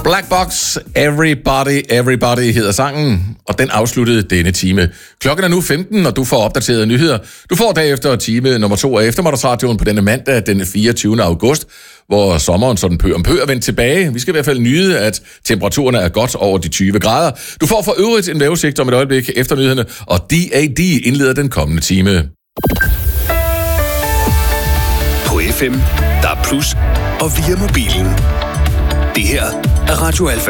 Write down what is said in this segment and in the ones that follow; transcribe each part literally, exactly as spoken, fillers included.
Black Box, Everybody, Everybody hedder sangen, og den afsluttede denne time. Klokken er nu femten, og du får opdaterede nyheder. Du får derefter time nummer to af eftermiddagsradioen på denne mandag, den fireogtyvende august, hvor sommeren sådan pør om pør er vendt tilbage. Vi skal i hvert fald nyde, at temperaturerne er godt over de tyve grader. Du får for øvrigt en vejrudsigt om et øjeblik efter nyhederne, og D A D indleder den kommende time. På F M, der er plus, og via mobilen. Det her er Radio Alfa.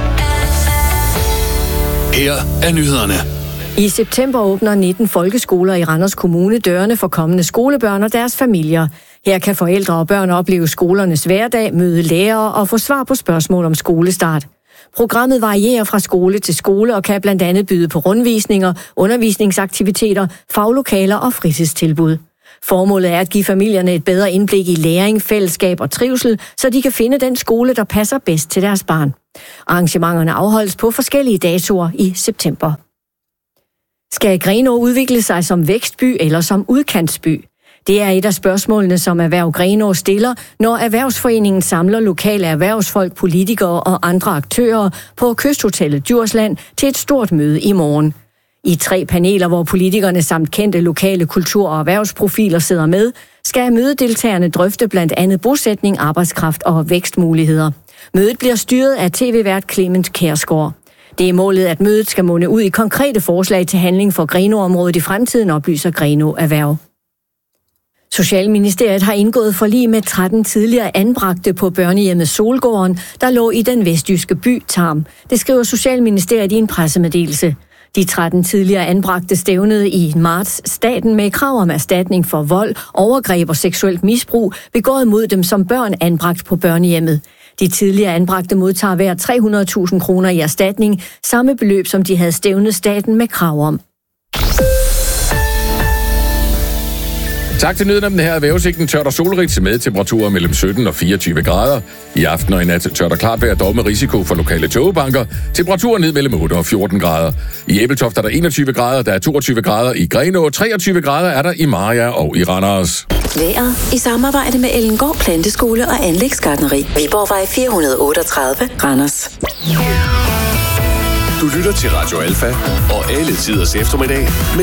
Her er nyhederne. I september åbner nitten folkeskoler i Randers Kommune dørene for kommende skolebørn og deres familier. Her kan forældre og børn opleve skolernes hverdag, møde lærere og få svar på spørgsmål om skolestart. Programmet varierer fra skole til skole og kan blandt andet byde på rundvisninger, undervisningsaktiviteter, faglokaler og fritidstilbud. Formålet er at give familierne et bedre indblik i læring, fællesskab og trivsel, så de kan finde den skole, der passer bedst til deres barn. Arrangementerne afholdes på forskellige datoer i september. Skal Grenaa udvikle sig som vækstby eller som udkantsby? Det er et af spørgsmålene, som Erhverv Grenaa stiller, når Erhvervsforeningen samler lokale erhvervsfolk, politikere og andre aktører på Kysthotellet Djursland til et stort møde i morgen. I tre paneler, hvor politikerne samt kendte lokale kultur- og erhvervsprofiler sidder med, skal mødedeltagerne drøfte blandt andet bosætning, arbejdskraft og vækstmuligheder. Mødet bliver styret af tv-vært Clement Kjærsgaard. Det er målet, at mødet skal munde ud i konkrete forslag til handling for Grenaa-området i fremtiden, oplyser Grenaa Erhverv. Socialministeriet har indgået forlig med tretten tidligere anbragte på børnehjemmet Solgården, der lå i den vestjyske by Tarm. Det skriver Socialministeriet i en pressemeddelelse. De tretten tidligere anbragte stævnede i marts staten med krav om erstatning for vold, overgreb og seksuelt misbrug begået mod dem som børn anbragt på børnehjemmet. De tidligere anbragte modtager hver tre hundrede tusind kroner i erstatning, samme beløb som de havde stævnet staten med krav om. Tak til nyheden om den her vejrudsigten. Tørt og solrigt med temperaturer mellem sytten og fireogtyve grader. I aften og i nat tørt og klart vejr, dog med risiko for lokale tågebanker. Temperaturer ned mellem otte og fjorten grader. I Ebeltoft er der enogtyve grader, der er toogtyve grader i Grenaa, treogtyve grader er der i Mariager og i Randers. Vejret i samarbejde med Ellengård Planteskole og Anlægsgartneri. Viborgvej fire hundrede otteogtredive, Randers. Du lytter til Radio Alfa og alle tiders eftermiddag med